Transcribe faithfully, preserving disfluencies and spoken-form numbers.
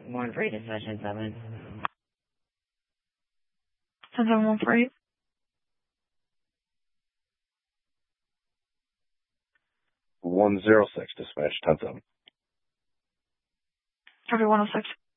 one for eight, dispatch ten seven. ten seven one for eight. one zero six, dispatch ten seven. Traffic one oh six.